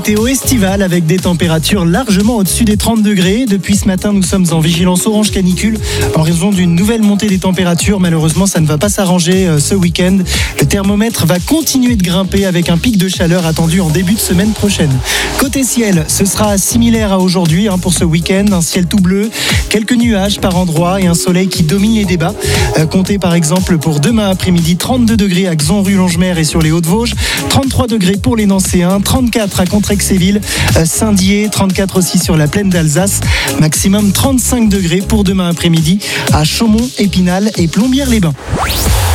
météo estivale avec des températures largement au-dessus des 30 degrés. Depuis ce matin, nous sommes en vigilance orange canicule en raison d'une nouvelle montée des températures. Malheureusement, ça ne va pas s'arranger ce week-end. Le thermomètre va continuer de grimper avec un pic de chaleur attendu en début de semaine prochaine. Côté ciel, ce sera similaire à aujourd'hui pour ce week-end. Un ciel tout bleu, quelques nuages par endroits et un soleil qui domine les débats. Comptez par exemple pour demain après-midi 32 degrés à Xon-Rue-Longemer et sur les Hauts-de-Vosges, 33 degrés pour les Nancéens, 34 à Contrexéville, Saint-Dié, 34 aussi sur la plaine d'Alsace, maximum 35 degrés pour demain après-midi à Chaumont, Épinal et Plombières-les-Bains.